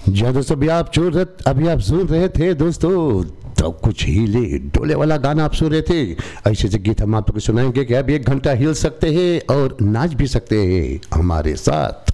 जी हाँ दोस्तों, अभी आप सुन रहे थे दोस्तों, तो कुछ हिले डोले वाला गाना आप सुन रहे थे। ऐसे से गीत हम आपको सुनाएंगे कि अब 1 घंटा हिल सकते हैं और नाच भी सकते हैं हमारे साथ।